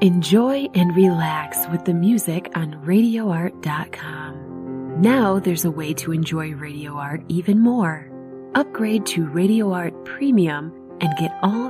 Enjoy and relax with the music on RadioArt.com. Now there's a way to enjoy Radio Art even more. Upgrade to Radio Art Premium and get all